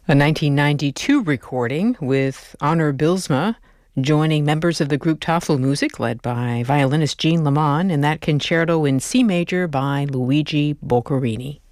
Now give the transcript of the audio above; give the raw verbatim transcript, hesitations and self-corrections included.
A nineteen ninety-two recording with Honor Bylsma joining members of the group Tafelmusik, led by violinist Jean Lamont, in that concerto in C major by Luigi Boccherini.